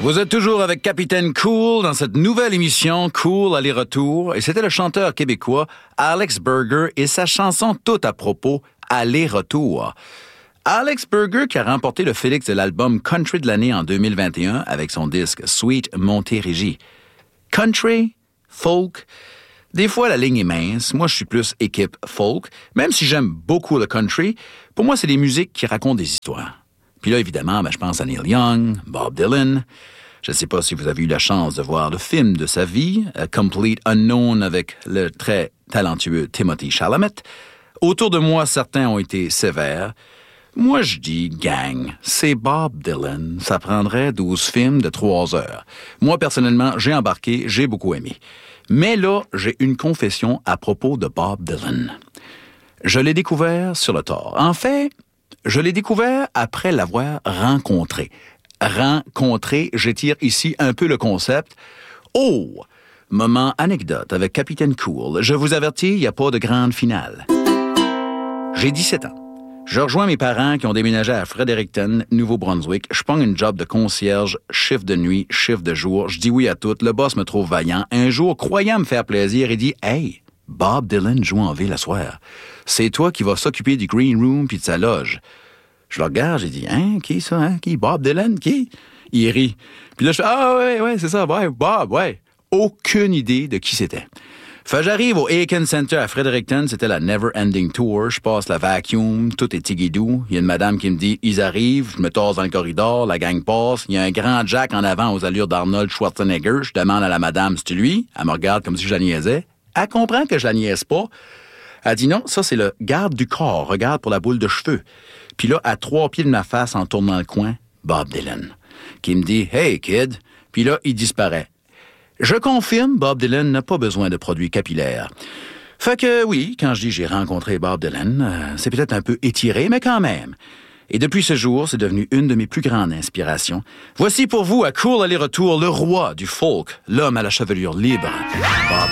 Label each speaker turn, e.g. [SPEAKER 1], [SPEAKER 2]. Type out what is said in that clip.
[SPEAKER 1] Vous êtes toujours avec Capitaine Cool dans cette nouvelle émission Cool Aller-Retour. Et c'était le chanteur québécois Alex Burger et sa chanson tout à propos, Aller-Retour. Alex Burger qui a remporté le Félix de l'album Country de l'année en 2021 avec son disque Sweet Montérégie. Country, folk, des fois la ligne est mince. Moi, je suis plus équipe folk. Même si j'aime beaucoup le country, pour moi, c'est des musiques qui racontent des histoires. Puis là, évidemment, je pense à Neil Young, Bob Dylan. Je ne sais pas si vous avez eu la chance de voir le film de sa vie, A Complete Unknown, avec le très talentueux Timothée Chalamet. Autour de moi, certains ont été sévères. Moi, je dis, gang, c'est Bob Dylan. Ça prendrait 12 films de 3 heures. Moi, personnellement, j'ai embarqué, j'ai beaucoup aimé. Mais là, j'ai une confession à propos de Bob Dylan. Je l'ai découvert sur le tard. En fait, je l'ai découvert après l'avoir rencontré. Rencontré, j'étire ici un peu le concept. Oh! Moment anecdote avec Capitaine Cool. Je vous avertis, il n'y a pas de grande finale. J'ai 17 ans. Je rejoins mes parents qui ont déménagé à Fredericton, Nouveau-Brunswick. Je prends une job de concierge, chiffre de nuit, chiffre de jour. Je dis oui à tout. Le boss me trouve vaillant. Un jour, croyant me faire plaisir, il dit « Hey, Bob Dylan joue en ville à soir. C'est toi qui vas s'occuper du green room puis de sa loge. » Je le regarde, j'ai dit « Hein, qui ça, hein? Qui? Bob Dylan? Qui? » Il rit. Puis là, je fais « Ah ouais, c'est ça, ouais, Bob, ouais. » Aucune idée de qui c'était. Fait j'arrive au Aiken Center à Fredericton, c'était la Never Ending Tour. Je passe la vacuum, tout est tigidou. Il y a une madame qui me dit « Ils arrivent », je me tasse dans le corridor, la gang passe. Il y a un grand Jack en avant aux allures d'Arnold Schwarzenegger. Je demande à la madame « C'est lui? » Elle me regarde comme si je la niaisais. Elle comprend que je la niaise pas. Elle dit « Non, ça c'est le garde du corps, regarde pour la boule de cheveux. » Puis là, à 3 pieds de ma face, en tournant le coin, Bob Dylan, qui me dit « Hey, kid ». Puis là, il disparaît. Je confirme, Bob Dylan n'a pas besoin de produits capillaires. Fait que oui, quand je dis j'ai rencontré Bob Dylan, c'est peut-être un peu étiré, mais quand même. Et depuis ce jour, c'est devenu une de mes plus grandes inspirations. Voici pour vous, à Cool Aller-Retour, le roi du folk, l'homme à la chevelure libre, Bob